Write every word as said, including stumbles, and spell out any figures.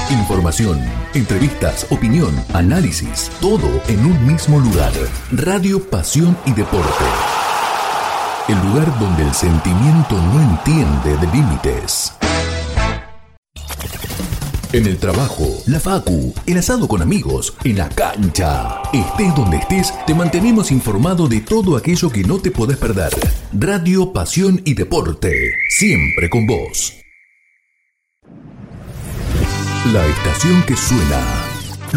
Información, entrevistas, opinión, análisis, todo en un mismo lugar. Radio Pasión y Deporte. El lugar donde el sentimiento no entiende de límites. En el trabajo, la facu, el asado con amigos, en la cancha. Estés donde estés, te mantenemos informado de todo aquello que no te podés perder. Radio Pasión y Deporte, siempre con vos. La estación que suena